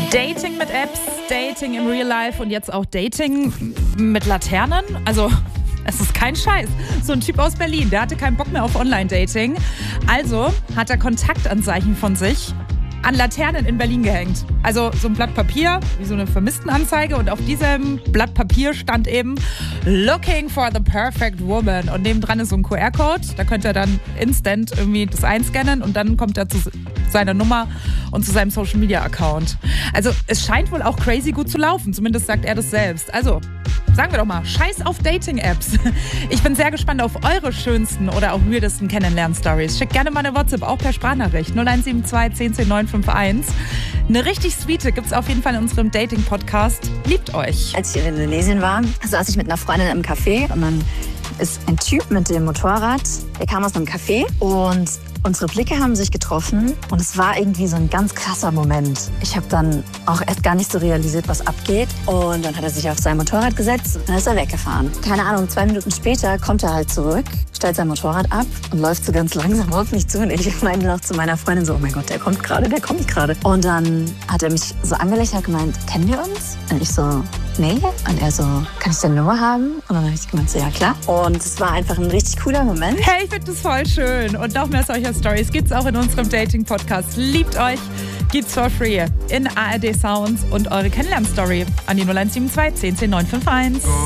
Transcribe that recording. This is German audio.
Dating mit Apps, Dating im Real Life und jetzt auch Dating mit Laternen. Also, es ist kein Scheiß. So ein Typ aus Berlin, der hatte keinen Bock mehr auf Online-Dating. Also hat er Kontaktanzeichen von sich an Laternen in Berlin gehängt. Also so ein Blatt Papier, wie so eine Vermisstenanzeige. Und auf diesem Blatt Papier stand eben Looking for the perfect woman. Und nebendran ist so ein QR-Code. Da könnt ihr dann instant irgendwie das einscannen und dann kommt er zu seiner Nummer und zu seinem Social-Media-Account. Also es scheint wohl auch crazy gut zu laufen. Zumindest sagt er das selbst. Also sagen wir doch mal, scheiß auf Dating-Apps. Ich bin sehr gespannt auf eure schönsten oder auch weirdesten Kennenlern-Stories. Schickt gerne mal eine WhatsApp, auch per Sprachnachricht. 0172 10 10 951. Eine richtig sweete gibt's auf jeden Fall in unserem Dating-Podcast. Liebt euch. Als ich in Indonesien war, saß ich mit einer Freundin im Café und dann ist ein Typ mit dem Motorrad, der kam aus einem Café und unsere Blicke haben sich getroffen und es war irgendwie so ein ganz krasser Moment. Ich habe dann auch erst gar nicht so realisiert, was abgeht. Und dann hat er sich auf sein Motorrad gesetzt und dann ist er weggefahren. Keine Ahnung, 2 Minuten später kommt er halt zurück, stellt sein Motorrad ab und läuft so ganz langsam auf mich zu. Und ich meinte noch zu meiner Freundin so, oh mein Gott, der kommt gerade. Und dann hat er mich so angelächelt und gemeint, kennen wir uns? Und ich so, nee. Und er so, kann ich deine Nummer haben? Und dann habe ich gemeint, so, ja klar. Und es war einfach ein richtig cooler Moment. Hey, ich finde das voll schön. Und noch mehr solcher Stories gibt's auch in unserem Dating-Podcast. Liebt euch, gibt's for free in ARD Sounds und eure Kennenlern-Story an die 0172 10 10 951.